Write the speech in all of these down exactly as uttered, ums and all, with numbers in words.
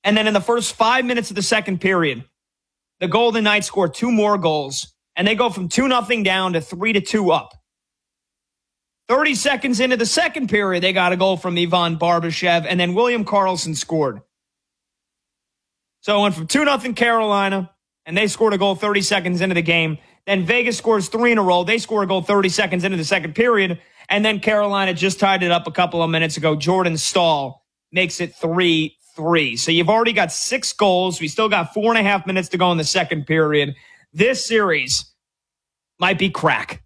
And then in the first five minutes of the second period, the Golden Knights score two more goals, and they go from two nothing down to three to two up. thirty seconds into the second period, they got a goal from Ivan Barbashev, and then William Karlsson scored. So it went from two nothing Carolina, and they scored a goal thirty seconds into the game. Then Vegas scores three in a row. They score a goal thirty seconds into the second period, and then Carolina just tied it up a couple of minutes ago. Jordan Staal makes it three three. So you've already got six goals. We still got four and a half minutes to go in the second period. This series might be crack.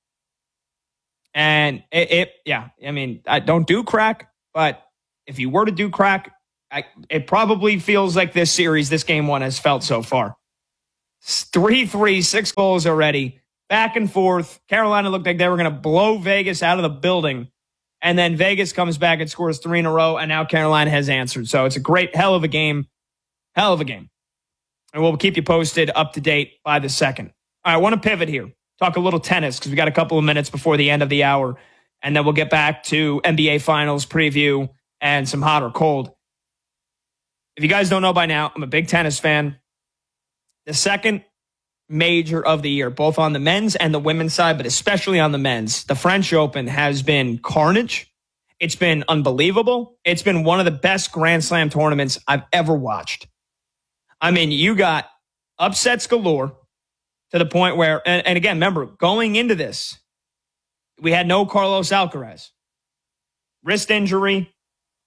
And it, it yeah, I mean, I don't do crack, but if you were to do crack, I, it probably feels like this series, this game one has felt so far. three three, six goals already, back and forth. Carolina looked like they were going to blow Vegas out of the building. And then Vegas comes back and scores three in a row, and now Carolina has answered. So it's a great, hell of a game. Hell of a game. And we'll keep you posted up to date by the second. All right, I want to pivot here. Talk a little tennis because we got a couple of minutes before the end of the hour. And then we'll get back to N B A Finals preview and some hot or cold. If you guys don't know by now, I'm a big tennis fan. The second major of the year, both on the men's and the women's side, but especially on the men's, the French Open has been carnage. It's been unbelievable. It's been one of the best Grand Slam tournaments I've ever watched. I mean, you got upsets galore to the point where, and, and again, remember, going into this, we had no Carlos Alcaraz. Wrist injury.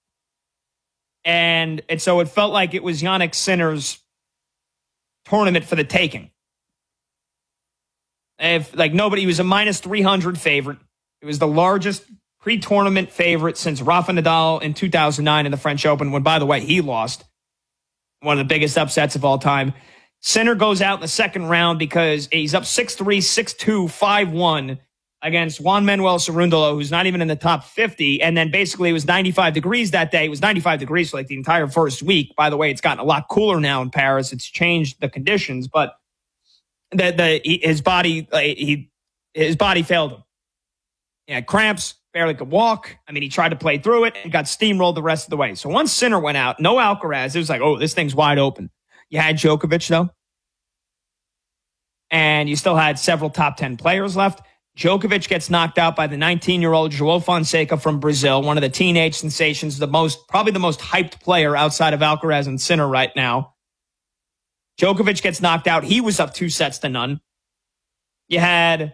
And, and so it felt like it was Jannik Sinner's tournament for the taking. If like nobody, he was a minus three hundred favorite. It was the largest pre-tournament favorite since Rafa Nadal in two thousand nine in the French Open, when, by the way, he lost. One of the biggest upsets of all time. Sinner goes out in the second round because he's up six three, six two, five one against Juan Manuel Cerundolo, who's not even in the top fifty. And then basically it was ninety-five degrees that day. It was ninety-five degrees for like the entire first week. By the way, it's gotten a lot cooler now in Paris. It's changed the conditions, but the, the, he, his body, uh, he, his body failed him. He had cramps, barely could walk. I mean, he tried to play through it and got steamrolled the rest of the way. So once Sinner went out, no Alcaraz, it was like, oh, this thing's wide open. You had Djokovic, though. And you still had several top ten players left. Djokovic gets knocked out by the nineteen-year-old João Fonseca from Brazil, one of the teenage sensations, the most, probably the most hyped player outside of Alcaraz and Sinner right now. Djokovic gets knocked out. He was up two sets to none. You had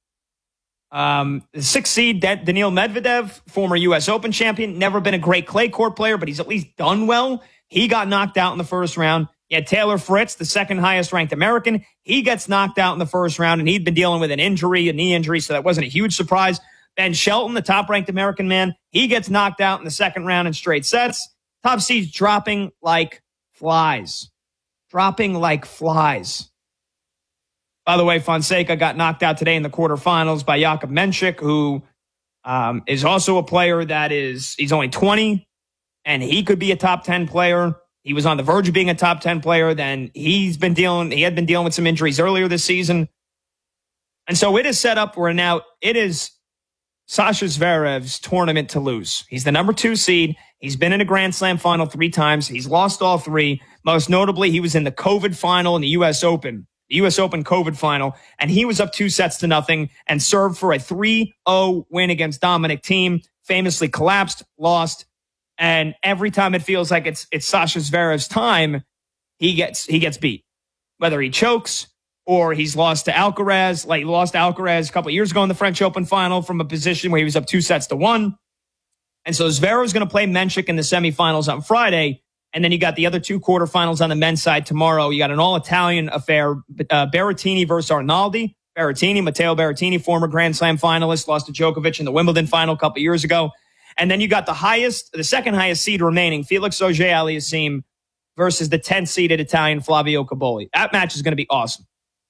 um, the sixth seed, Daniil Medvedev, former U S Open champion, never been a great clay court player, but he's at least done well. He got knocked out in the first round. You had Taylor Fritz, the second highest ranked American. He gets knocked out in the first round, and he'd been dealing with an injury, a knee injury, so that wasn't a huge surprise. Ben Shelton, the top ranked American man, he gets knocked out in the second round in straight sets. Top seeds dropping like flies. Dropping like flies. By the way, Fonseca got knocked out today in the quarterfinals by Jakub Menchik, who um, is also a player that is, he's only twenty, and he could be a top ten player. He was on the verge of being a top ten player. Then he's been dealing, he had been dealing with some injuries earlier this season. And so it is set up where now it is Sasha Zverev's tournament to lose. He's the number two seed. He's been in a Grand Slam final three times. He's lost all three. Most notably, he was in the COVID final in the U S Open, the U S Open COVID final, and he was up two sets to nothing and served for a three oh win against Dominic Thiem, famously collapsed, lost. And every time it feels like it's it's Sasha Zverev's time, he gets he gets beat. Whether he chokes or he's lost to Alcaraz, like he lost to Alcaraz a couple of years ago in the French Open final from a position where he was up two sets to one. And so Zverev's going to play Menchik in the semifinals on Friday. And then you got the other two quarterfinals on the men's side tomorrow. You got an all-Italian affair, uh, Berrettini versus Arnaldi. Berrettini, Matteo Berrettini, former Grand Slam finalist, lost to Djokovic in the Wimbledon final a couple of years ago. And then you got the highest, the second highest seed remaining, Felix Auger-Aliassime versus the tenth seeded Italian Flavio Cobolli. That match is going to be awesome.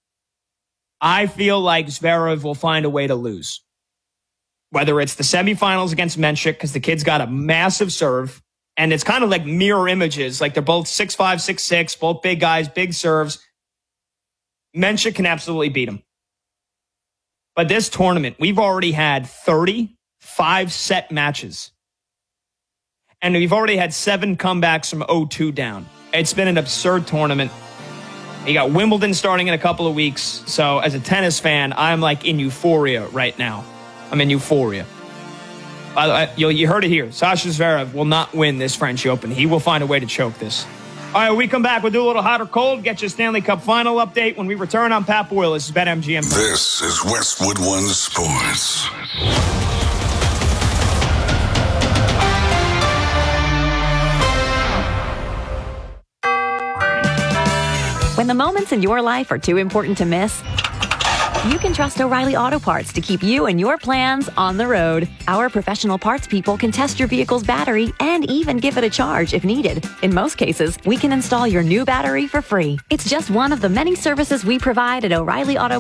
I feel like Zverev will find a way to lose. Whether it's the semifinals against Menchik, because the kid's got a massive serve, and it's kind of like mirror images. Like they're both six five, six six, both big guys, big serves. Menchik can absolutely beat him. But this tournament, we've already had thirty five-set matches. And we've already had seven comebacks from oh two down. It's been an absurd tournament. You got Wimbledon starting in a couple of weeks. So as a tennis fan, I'm like in euphoria right now. I'm in euphoria. Uh, you, you heard it here. Sasha Zverev will not win this French Open. He will find a way to choke this. All right, when we come back, we'll do a little hot or cold, get you a Stanley Cup final update. When we return, I'm Pat Boyle. This is BetMGM. This is Westwood One Sports. When the moments in your life are too important to miss, you can trust O'Reilly Auto Parts to keep you and your plans on the road. Our professional parts people can test your vehicle's battery and even give it a charge if needed. In most cases, we can install your new battery for free. It's just one of the many services we provide at O'Reilly Auto